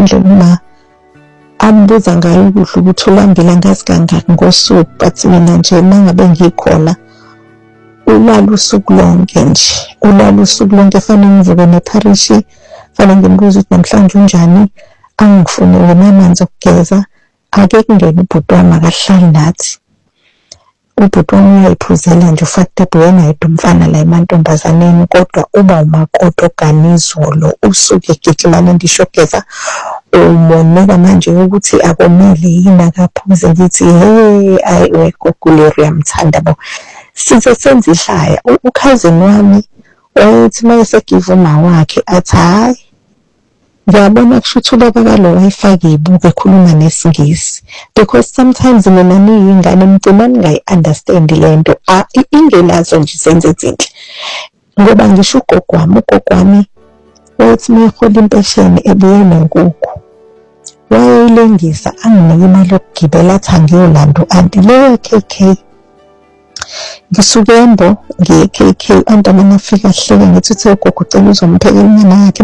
indlela uma ambuza ngayo ukudla ukuthi ulambile ngazi kangaki ngosuku, but mina nje mangabe ngikhona ulala usuku lonke nje, ulala usuku lonke. Fanele ngivuke nepharishi, fanele ngimbuze ukuthi namhlanje unjani, angifunele namanzi okugeza. Ake kungena ubhuti wami akahlali nathi. Ubhuti wami uyayiphuzela nje ufakta yena yedwa umfana la emantombazaneni, kodwa uba umakoto ganizolo usuke egigimana ndishogeza umoneka manje ukuthi akomele yini akaphuze. Ngithi ayi wegoguleri yamthanda bo. Size senze ihlaya. Ukhazini wami wayethi mayesegive uma wakhe athi hayi ngiyabona kushuthi ubaba kalo wayifake ibuke ekhuluma nesingisi, because sometimes mina niyingane mgcina ningayi-understand lento. Ingenazo nje senze izinhle ngoba ngisho ugogo wami wayethi mehola impesheni ebuye nenkukhu wayeyilengisa anginike imali yokugibela athi angiyolanda u-anti leyo KK. Ngisuke Embo ngiye KK, u-anti amane afika ahleke ngithi uthe ugogo ucela uzomphekela inyama yakhe.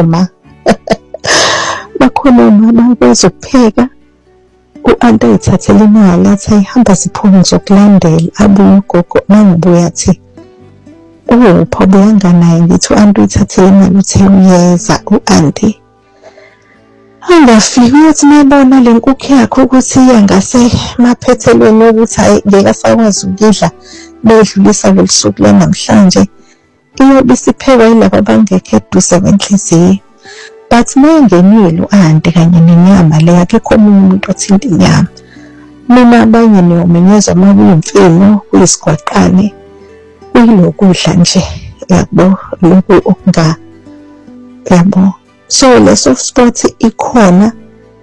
Bakhona oma bakwazi ukupheka. U-anti ayithathele imali athi ayihamba siphume ngizokulandela. Abuye ugogo mangibuya athi upho buyanganaye. Ngithi u-anti uyithathele imali uthe uyeza. U-anti angafika uyathi mayibona le nkukhu yakho ukuthi iyangase maphethelweni ukuthi hayi ngeke asakwazi ukudla bedlulisa lolu suku lanamhlanje, iyobe isiphekwa yilabo abangekho eduze kwenhliziyo. But mayengenile u-anti kanye nenyama le akekho omunye umuntu othinta inyama. Mina abanye niyomenyezwa uma kuyimfino kuyisigwaqane kuyilokudla nje, yabo lokhu okunga yabo. So le soft spot ikhona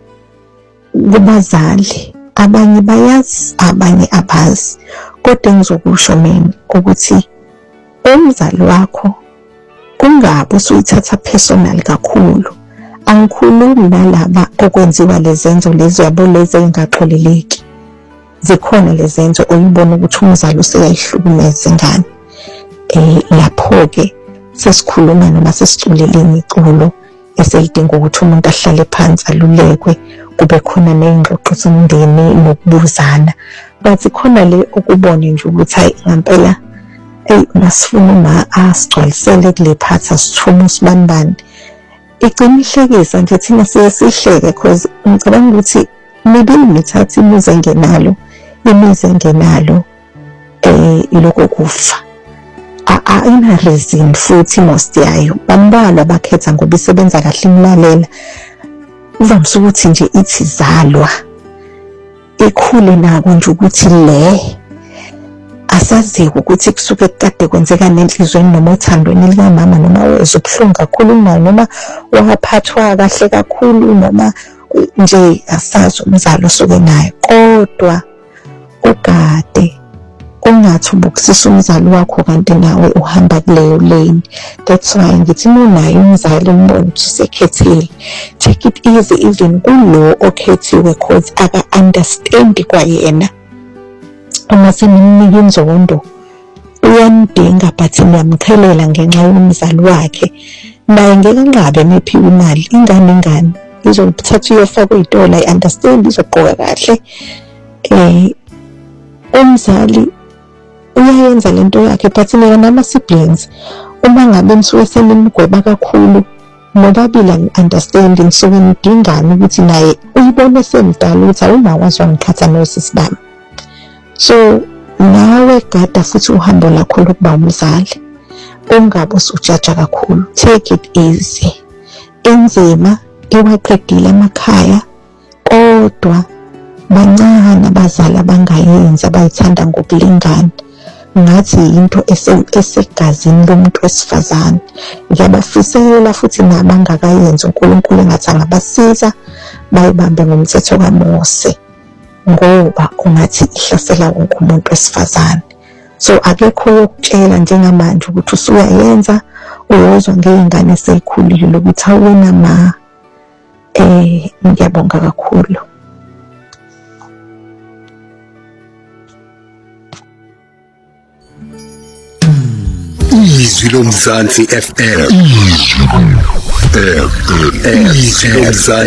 kubazali, abanye bayazi abanye abazi, kodwa ngizokusho mina ukuthi umzali wakho kungabe usuyithatha personal kakhulu. Angikhulumi nalaba okwenziwa lezenzo lezi yabo lezi engaxoleleki. Zikhona lezenzo oyibona ukuthi umzali useyayihlukumeza ingane. Lapho-ke sesikhuluma noma sesiculeleni iculo eselidinga ukuthi umuntu ahlale phansi alulekwe, kube khona ney'ngxoxo zomndeni nokubuzana. But khona le ukubone nje ukuthi hayi ngempela masifuna uma asigcwalisele kule phathi asithume usibanibani. Igcina ihlekisa nje thina sihleke because ngicabanga ukuthi mibili mithathu imizi engenalo ilokho kufa. Ina reason futhi most yayo bambalwa bakhetha ngoba isebenza kahle imlalela. Uvamise ukuthi nje ithi zalwa ikhule nako nje ukuthi le asaziwe ukuthi kusuke kade kwenzeka nenhlizweni noma othandweni likamama noma wezwe ubuhlungu kakhulu nayo noma waphathwa kahle kakhulu noma nje asazi umzalo osuke nayo, kodwa ugade ungathi ubukisisa umzali wakho kanti nawe uhamba kuleyo lane. That's why ngithi unayo umzali umbone ukuthi usekhethile, take it easy even kulo okhethiwe because aka-understand kwayena. Uma simnika inzondo uyamdinga but niyamqhelela ngenxa yomzali wakhe, naye ngeke nqabe nephiwe imali. Ingane izothatha iyofaka iy'tola, i-understand, izogqoka kahle. Umzali uyayenza lento yakhe but nina nama-siblings uma ngabe nisuke senimgweba kakhulu nobabili ani-understand nisuke nidingana ukuthi naye uyibone semdala ukuthi awumawazi wangiphatha nosisi bami. So nawe gada futhi uhambo lakho lokuba umzali, ungabe usujaja kakhulu. Take it easy. Inzima iwaqedile emakhaya, kodwa bancane abazali abangayenzi abayithanda ngokulingana. Ngathi into esegazini lomuntu wesifazane. Ngiyabafisela futhi nabangakayenzi uNkulunkulu engathi angabasiza bayibambe ngomthetho kaMose, ngoba ungathi ihlasela wonke umuntu wesifazane. So akekho yokutshela njengamanje ukuthi usuyayenza uyozwa ngey'ngane eseyikhulile ukuthi awena ma. Ngiyabonga kakhulu. Izwi loMzansi FM. Izwi loMzansi